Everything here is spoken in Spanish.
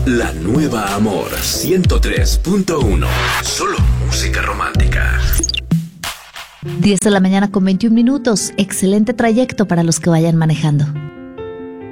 La nueva Amor 103.1. Solo música romántica. 10 de la mañana con 21 minutos. Excelente trayecto para los que vayan manejando.